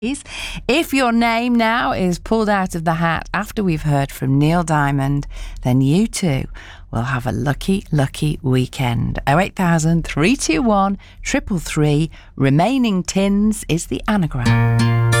If your name now is pulled out of the hat after we've heard from Neil Diamond, then you too will have a lucky, lucky weekend. 08000 321 333. Remaining tins is the anagram.